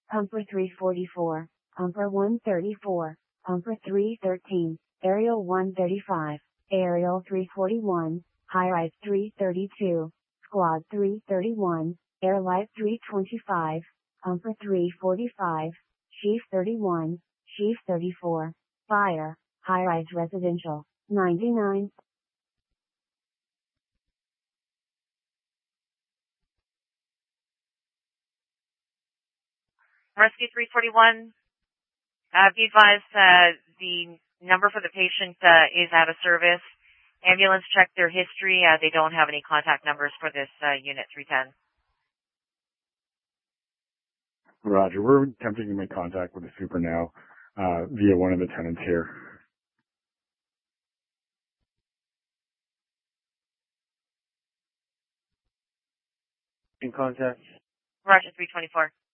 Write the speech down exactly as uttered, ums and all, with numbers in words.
Pumper three forty-four, Pumper one thirty-four, Pumper three thirteen, Aerial one thirty-five, Aerial three forty-one, High-Rise three thirty-two, Squad three thirty-one, Airlight three twenty-five, Pumper three forty-five, Chief thirty-one, Chief thirty-four, Fire, High-Rise Residential, ninety-nine. Rescue three forty-one, uh, be advised uh, the number for the patient uh, is out of service. Ambulance checked their history. Uh, they don't have any contact numbers for this uh, unit three ten. Roger. We're attempting to make contact with the super now uh, via one of the tenants here. In contact. Roger three twenty-four.